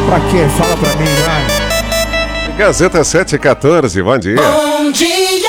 Pra quê? Fala pra mim, vai. Gazeta 714, bom dia. Bom dia.